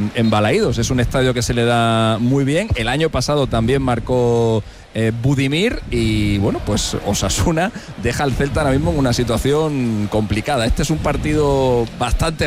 en Balaídos. Es un estadio que se le da muy bien. El año pasado también marcó Budimir y bueno, pues Osasuna deja al Celta ahora mismo en una situación complicada. Este es un partido bastante